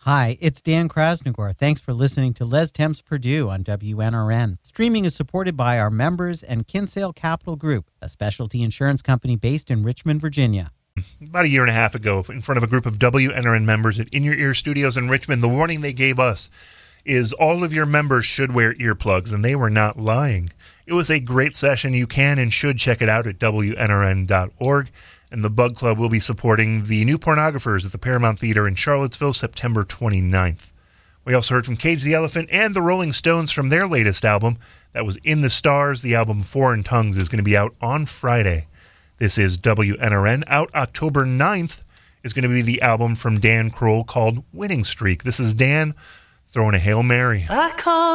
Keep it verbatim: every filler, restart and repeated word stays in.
Hi, it's Dan Krasnogor. Thanks for listening to Les Temps Purdue on W N R N. Streaming is supported by our members and Kinsale Capital Group, a specialty insurance company based in Richmond, Virginia. About a year and a half ago, in front of a group of W N R N members at In Your Ear Studios in Richmond, the warning they gave us is all of your members should wear earplugs, and they were not lying. It was a great session. You can and should check it out at W N R N dot org. And the Bug Club will be supporting the New Pornographers at the Paramount Theater in Charlottesville, September twenty-ninth. We also heard from Cage the Elephant and the Rolling Stones from their latest album. That was In the Stars. The album Foreign Tongues is going to be out on Friday. This is W N R N. Out October ninth is going to be the album from Dan Kroll called Winning Streak. This is Dan throwing a Hail Mary. I call